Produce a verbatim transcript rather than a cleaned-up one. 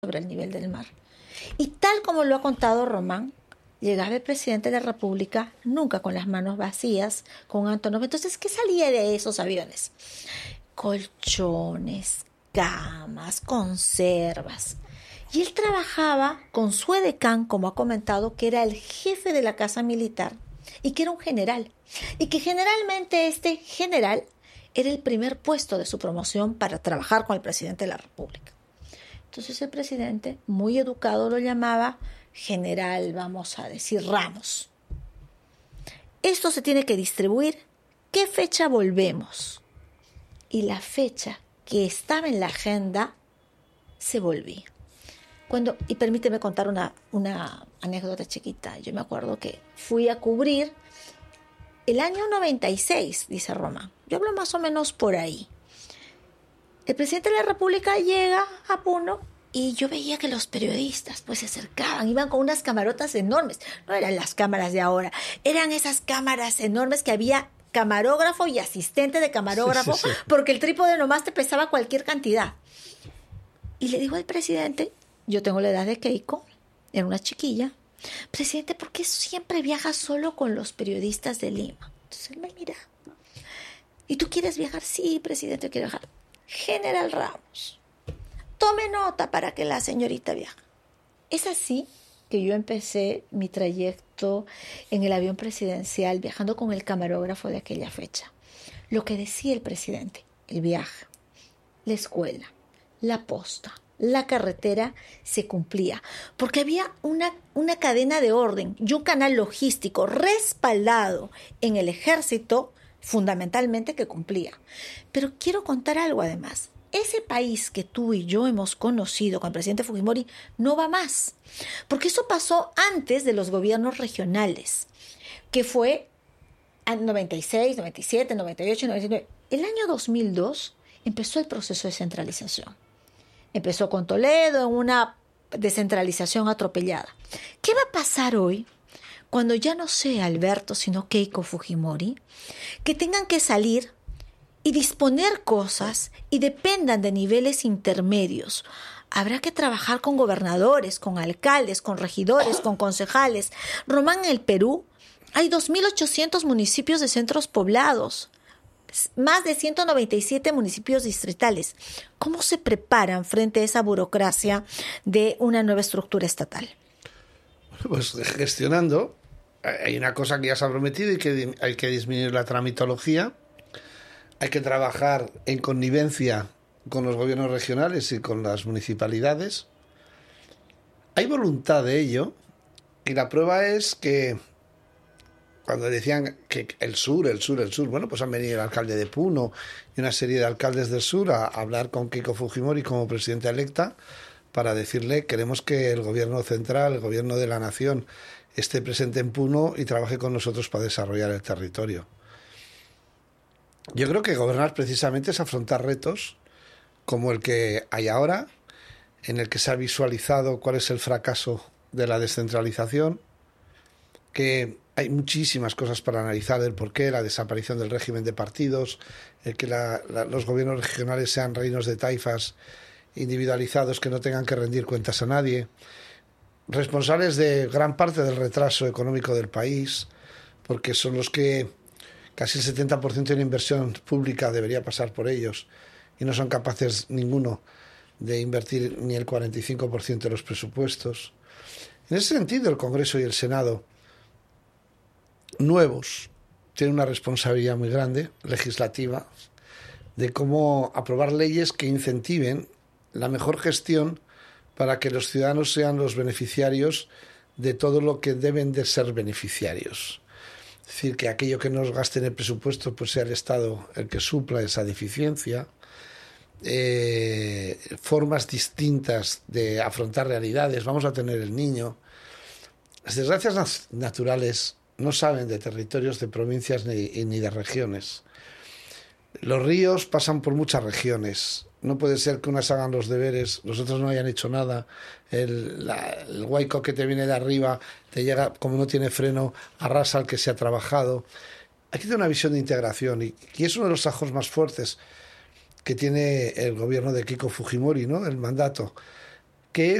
sobre el nivel del mar. Y tal como lo ha contado Román, llegaba el presidente de la República nunca con las manos vacías, con Antonov. Entonces, ¿qué salía de esos aviones? Colchones, camas, conservas. Y él trabajaba con su edecán, como ha comentado, que era el jefe de la casa militar y que era un general. Y que generalmente este general era el primer puesto de su promoción para trabajar con el presidente de la República. Entonces el presidente, muy educado, lo llamaba general, vamos a decir, Ramos. Esto se tiene que distribuir. ¿Qué fecha volvemos? Y la fecha que estaba en la agenda se volvía. Cuando, y permíteme contar una, una anécdota chiquita. Yo me acuerdo que fui a cubrir el año noventa y seis, dice Román. Yo hablo más o menos por ahí. El presidente de la República llega a Puno y yo veía que los periodistas pues se acercaban, iban con unas camarotas enormes. No eran las cámaras de ahora, eran esas cámaras enormes que había camarógrafo y asistente de camarógrafo, sí, sí, sí. Porque el trípode nomás te pesaba cualquier cantidad. Y le digo al presidente, yo tengo la edad de Keiko, era una chiquilla, presidente, ¿por qué siempre viajas solo con los periodistas de Lima? Entonces él me mira. ¿Y tú quieres viajar? Sí, presidente, quiero viajar. General Ramos, tome nota para que la señorita viaje. Es así que yo empecé mi trayecto en el avión presidencial, viajando con el camarógrafo de aquella fecha. Lo que decía el presidente, el viaje, la escuela, la posta, la carretera, se cumplía, porque había una, una cadena de orden y un canal logístico respaldado en el ejército, fundamentalmente, que cumplía. Pero quiero contar algo además. Ese país que tú y yo hemos conocido con el presidente Fujimori no va más, porque eso pasó antes de los gobiernos regionales, que fue en noventa y seis, noventa y siete, noventa y ocho, noventa y nueve. El año dos mil dos empezó el proceso de centralización. Empezó con Toledo en una descentralización atropellada. ¿Qué va a pasar hoy cuando ya no sea Alberto, sino Keiko Fujimori, que tengan que salir y disponer cosas y dependan de niveles intermedios? Habrá que trabajar con gobernadores, con alcaldes, con regidores, con concejales. Román, en el Perú hay dos mil ochocientos municipios de centros poblados, más de ciento noventa y siete municipios distritales. ¿Cómo se preparan frente a esa burocracia de una nueva estructura estatal? Pues gestionando. Hay una cosa que ya se ha prometido y que hay que disminuir la tramitología. Hay que trabajar en connivencia con los gobiernos regionales y con las municipalidades. Hay voluntad de ello y la prueba es que cuando decían que el sur, el sur, el sur, bueno, pues han venido el alcalde de Puno y una serie de alcaldes del sur a hablar con Keiko Fujimori como presidenta electa para decirle: queremos que el gobierno central, el gobierno de la nación, esté presente en Puno y trabaje con nosotros para desarrollar el territorio. Yo creo que gobernar precisamente es afrontar retos como el que hay ahora, en el que se ha visualizado cuál es el fracaso de la descentralización, que hay muchísimas cosas para analizar del porqué, la desaparición del régimen de partidos, el que la, la, los gobiernos regionales sean reinos de taifas individualizados que no tengan que rendir cuentas a nadie, responsables de gran parte del retraso económico del país, porque son los que casi el setenta por ciento de la inversión pública debería pasar por ellos y no son capaces ninguno de invertir ni el cuarenta y cinco por ciento de los presupuestos. En ese sentido, el Congreso y el Senado, nuevos, tienen una responsabilidad muy grande, legislativa, de cómo aprobar leyes que incentiven la mejor gestión para que los ciudadanos sean los beneficiarios de todo lo que deben de ser beneficiarios. Es decir, que aquello que nos gaste en el presupuesto pues sea el Estado el que supla esa deficiencia. Eh, formas distintas de afrontar realidades. Vamos a tener el niño. Las desgracias naturales no saben de territorios, de provincias ni, ni de regiones. Los ríos pasan por muchas regiones. No puede ser que unas hagan los deberes, los otros no hayan hecho nada. El, la, el huaico que te viene de arriba te llega, como no tiene freno, arrasa al que se ha trabajado. Hay que tener una visión de integración y, y es uno de los ajos más fuertes que tiene el gobierno de Keiko Fujimori, ¿no? El mandato. que